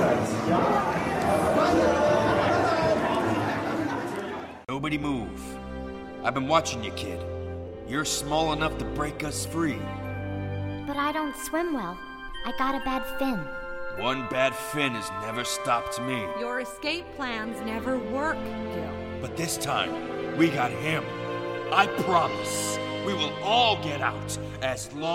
Nobody move. I've been watching you, kid. You're small enough to break us free. But I don't swim well. I got a bad fin. One bad fin has never stopped me. Your escape plans never work, Gil. But this time, we got him. I promise. We will all get out as long